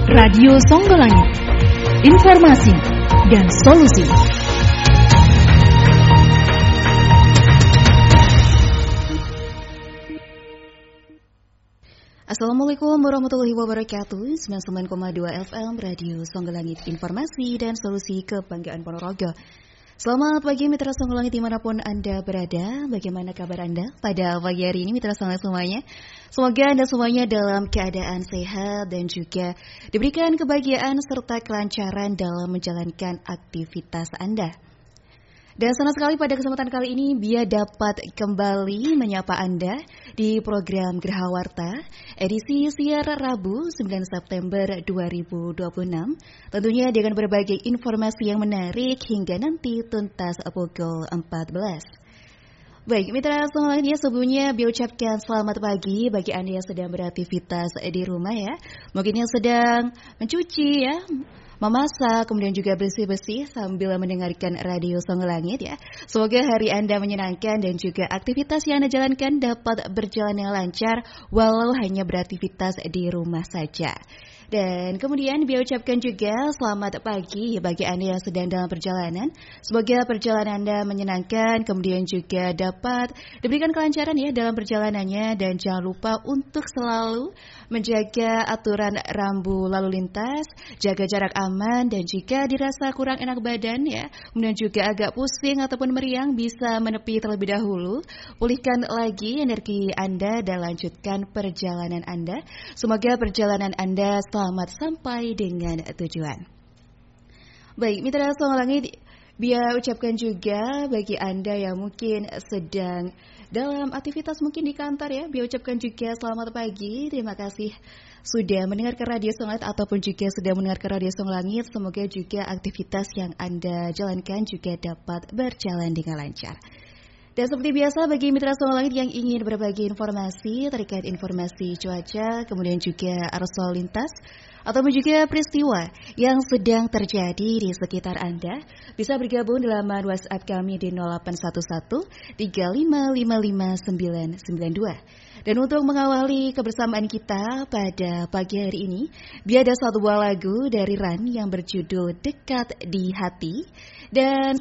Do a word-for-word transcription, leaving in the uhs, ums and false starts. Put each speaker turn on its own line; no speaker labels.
Radio Songgolangit, informasi dan solusi. Assalamualaikum warahmatullahi wabarakatuh. sembilan puluh sembilan koma dua F M Radio Songgolangit, informasi dan solusi kebanggaan Ponorogo. Selamat pagi Mitra Songgolangit dimanapun Anda berada. Bagaimana kabar Anda pada pagi hari ini Mitra Songgolangit semuanya? Semoga Anda semuanya dalam keadaan sehat dan juga diberikan kebahagiaan serta kelancaran dalam menjalankan aktivitas Anda. Dan senang sekali pada kesempatan kali ini Bia dapat kembali menyapa Anda di program Geraha Warta edisi siar Rabu sembilan September dua ribu dua puluh enam. Tentunya dengan berbagai informasi yang menarik hingga nanti tuntas pukul empat belas. Baik, mitra semuanya, sebelumnya Bia ucapkan selamat pagi bagi Anda yang sedang beraktivitas di rumah ya. Mungkin yang sedang mencuci ya, memasak, kemudian juga bersih-bersih sambil mendengarkan Radio Songgolangit ya. Semoga hari Anda menyenangkan dan juga aktivitas yang Anda jalankan dapat berjalan dengan lancar walau hanya beraktivitas di rumah saja. Dan kemudian Bia ucapkan juga selamat pagi bagi Anda yang sedang dalam perjalanan. Semoga perjalanan Anda menyenangkan, kemudian juga dapat diberikan kelancaran ya dalam perjalanannya. Dan jangan lupa untuk selalu menjaga aturan rambu lalu lintas, jaga jarak aman, dan jika dirasa kurang enak badan ya, kemudian juga agak pusing ataupun meriang, bisa menepi terlebih dahulu. Pulihkan lagi energi Anda dan lanjutkan perjalanan Anda. Semoga perjalanan Anda selamat sampai dengan tujuan. Baik, mitra Songgolangit, Bia ucapkan juga bagi Anda yang mungkin sedang dalam aktivitas mungkin di kantor ya, Bia ucapkan juga selamat pagi. Terima kasih sudah mendengarkan Radio Songgolangit ataupun juga sudah mendengarkan Radio Songgolangit. Semoga juga aktivitas yang Anda jalankan juga dapat berjalan dengan lancar. Dan seperti biasa bagi mitra Songgolangit yang ingin berbagi informasi terkait informasi cuaca, kemudian juga arus lalu lintas, ataupun juga peristiwa yang sedang terjadi di sekitar Anda, bisa bergabung di laman WhatsApp kami di nol delapan satu satu tiga lima lima lima sembilan sembilan dua. Dan untuk mengawali kebersamaan kita pada pagi hari ini, Bia ada satu buah lagu dari Ran yang berjudul Dekat di Hati. Dan